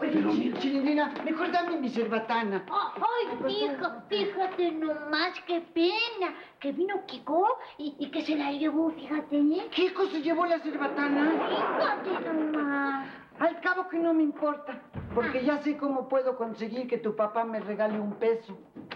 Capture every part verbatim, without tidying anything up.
Pero mira, Chilindrina, mejor dame mi cerbatana. Oh, ay, hija, fíjate nomás, qué pena. Que vino Kiko y, y que se la llevó, fíjate, ¿eh? ¿Kiko se llevó la cerbatana? Fíjate nomás. Al cabo que no me importa, porque ya sé cómo puedo conseguir que tu papá me regale un peso.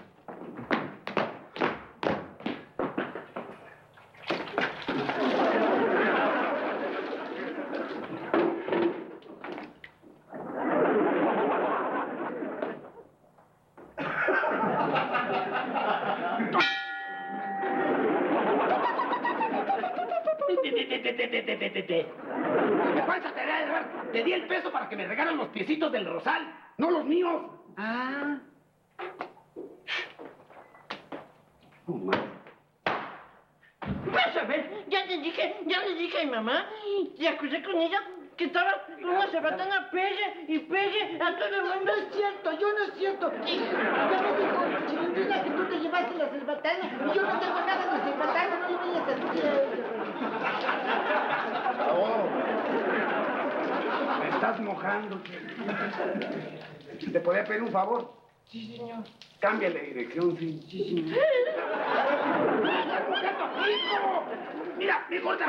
Te di el peso para que me regalan los piecitos del rosal, no los míos. Ah. Oh, man. Vas a ver, ya le dije, ya le dije a mi mamá, y acusé con ella que estaba con una cerbatana pegue y pegue a todo el No, mundo. no es cierto, yo no es cierto. Ya me dijo Chilindrina que tú te llevaste la cerbatana y yo no tengo nada de cerbatana, no le vayas a decir a ella. Oh. Me estás mojando. ¿Te podía pedir un favor? Sí, señor. Cámbiale de dirección, sí. Sí, señor. ¡Mira, me corta!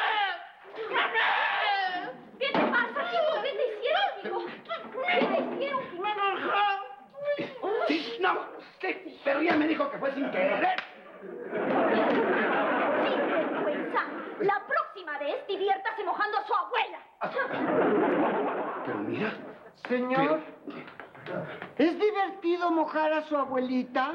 ¿Qué te pasa, Kiko? ¿Qué te hicieron, Kiko? ¿Qué te hicieron? Me enojó. Sí, no, sí, pero ya me dijo que fue sin querer. Sin vergüenza. La próxima vez diviértase mojando a su abuela. Pero mira. Señor, ¿es divertido mojar a su abuelita?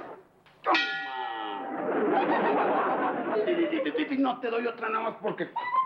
No te doy otra nada más porque